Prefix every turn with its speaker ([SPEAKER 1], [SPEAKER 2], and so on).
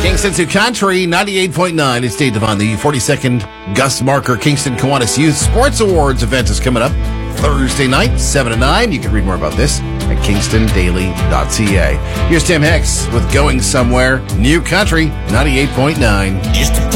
[SPEAKER 1] Kingston's New Country, 98.9 is Dave Devon. The 42nd Gus Marker Kingston Kiwanis Youth Sports Awards event is coming up Thursday night, 7 to 9. You can read more about this at kingstondaily.ca. Here's Tim Hicks with Going Somewhere, New Country, 98.9.